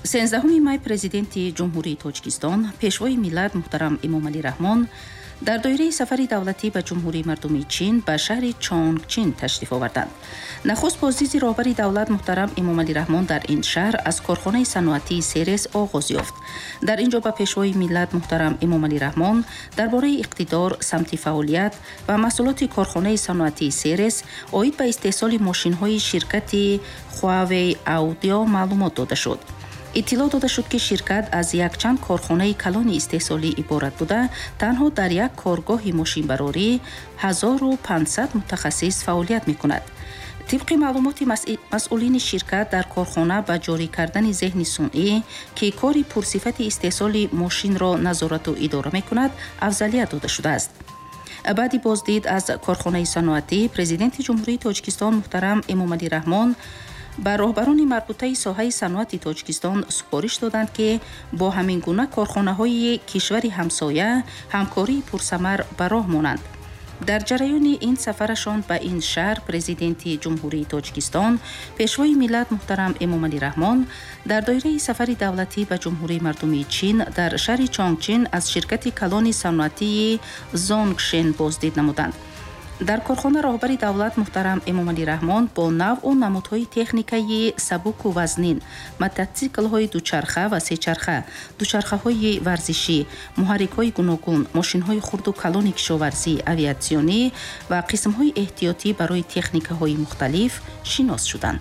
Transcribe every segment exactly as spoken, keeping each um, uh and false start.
сенздаҳуми май президенти ҷумҳурии Тоҷикистон пешвои миллат муҳтарам Эмомалӣ Раҳмон дар доираи сафари давлатӣ ба ҷумҳурии мардуми Чин ба шаҳри Чонгчин ташриф оварданд. Нахуст бо зидди роҳбари давлат муҳтарам Эмомалӣ Раҳмон дар ин шаҳр аз корхонаи саноатии Серес оғоз ёфт. Дар ин ҷо ба пешвои миллат муҳтарам Эмомалӣ Раҳмон дар бораи иқтидор, самти фаъолият ва маҳсулоти корхонаи саноатии Серес оид ба истеҳсоли мошинҳои ширкати Huawei Audio маълумот дода шуд. иттилоъ дода шуд, ки ширкат аз якчанд корхонаи калони истеҳсолӣ иборат буда, танҳо дар як коргоҳи мошинбарорӣ ҳазору пансад мутахассис фаъолият мекунад. тибқи маълумоти масъулини ширкат, дар корхона ба ҷорӣ кардани зеҳни сунъӣ, ки кори пурсифати истеҳсоли мошинро назорату идора мекунад, афзалият дода шудааст. баъди боздид аз корхонаи саноатӣ, президенти ҷумҳурии Тоҷикистон муҳтарам Эмомалӣ Раҳмон ба роҳбарони марбутаи соҳаи саноати Тоҷикистон супориш доданд, ки бо ҳамин гуна корхонаҳои кишвари ҳамсоя ҳамкории пурсамар ба роҳ монанд. дар ҷараёни ин сафарашон ба ин шаҳр, президенти ҷумҳурии Тоҷикистон пешвои миллат муҳтарам Эмомалӣ Раҳмон дар доираи сафари давлатӣ ба ҷумҳурии мардумии Чин дар шаҳри Чонгчин аз ширкати калони саноатии Зонгшен боздид намуданд. дар корхона роҳбари давлат муҳтарам Эмомалӣ Раҳмон бо навъу намудҳои техникаи сабуку вазнин, мотоциклҳои дучарха ва сечарха, дучархаҳои варзишӣ, муҳаррикҳои гуногун, мошинҳои хурду калони кишоварзӣ, авиатсионӣ ва қисмҳои эҳтиётӣ барои техникаҳои мухталиф шинос шуданд.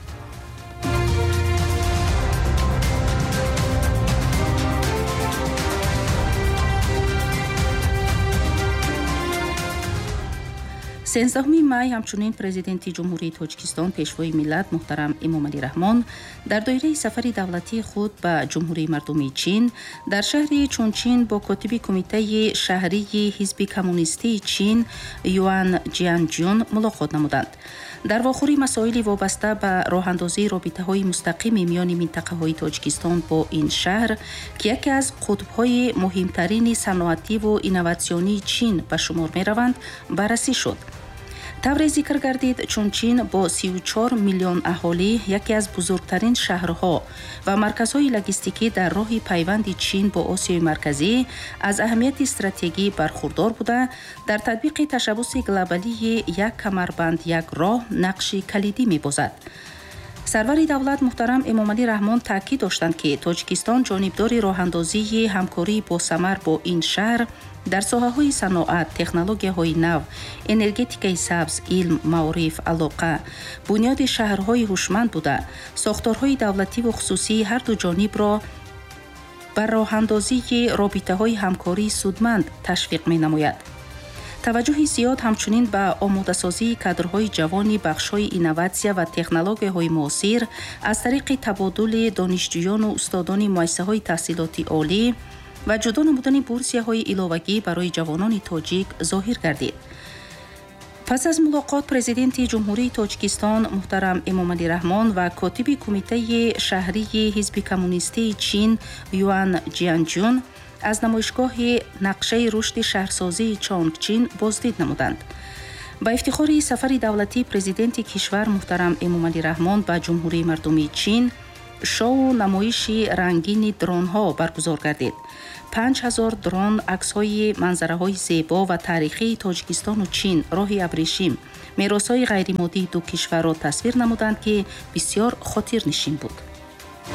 сенздаҳуми май ҳамчунин президенти ҷумҳурии Тоҷикистон пешвои миллат муҳтарам Эмомалӣ Раҳмон дар доираи сафари давлатии худ ба ҷумҳурии мардумии Чин дар шаҳри Чунчин бо котиби кумитаи шаҳрии ҳизби коммунистии Чин Юан Ҷианҷун мулоқот намуданд. дар вохӯрӣ масоили вобаста ба роҳандозии робитаҳои мустақими миёни минтақаҳои Тоҷикистон бо ин шаҳр, ки яке аз қутбҳои муҳимтарини саноативу инноватсионии Чин ба шумор мераванд, баррасӣ шуд. тавре зикр гардид, Чунчин бо сию чор миллион аҳолӣ яке аз бузургтарин шаҳрҳо ва марказҳои логистикӣ дар роҳи пайванди Чин бо Осиёи Марказӣ аз аҳамияти стратегӣ бархурдор буда, дар татбиқи ташаббуси глобалии як камарбанд як роҳ нақши калидӣ мебозад. сарвари давлат муҳтарам Эмомалӣ Раҳмон таъкид доштанд, ки Тоҷикистон ҷонибдори роҳандозии ҳамкории босамар бо ин шаҳр дар соҳаҳои саноат, технологияҳои нав, энергетикаи сабз, илм, маориф, алоқа, бунёди шаҳрҳои ҳушманд буда, сохторҳои давлативу хусусии ҳарду ҷонибро ба роҳандозии робитаҳои ҳамкории судманд ташвиқ менамояд. таваҷҷӯҳи зиёд ҳамчунин ба омодасозии кадрҳои ҷавони бахшҳои инноватсия ва технологияҳои муосир аз тариқи табодули донишҷӯёну устодони муассисаҳои таҳсилоти олӣ ва ҷудо намудани бурсияҳои иловагӣ барои ҷавонони тоҷик зоҳир гардид. пас аз мулоқот, президенти ҷумҳурии Тоҷикистон муҳтарам Эмомалӣ Раҳмон ва котиби кумитаи шаҳрии ҳизби коммунистии Чин Юан Ҷианҷун аз намоишгоҳи нақшаи рушди шаҳрсозии Чонгчин боздид намуданд. ба ифтихори сафари давлатӣ, президенти кишвар муҳтарам Эмомалӣ Раҳмон ба ҷумҳурии мардумии Чин шоу намоиши рангини дронҳо баргузор гардид. панҷ ҳазор дрон аксҳои манзараҳои зебо ва таърихии Тоҷикистону Чин, роҳи абришим, меросҳои ғайримоддии ду кишварро тасвир намуданд, ки бисёр хотирнишин буд.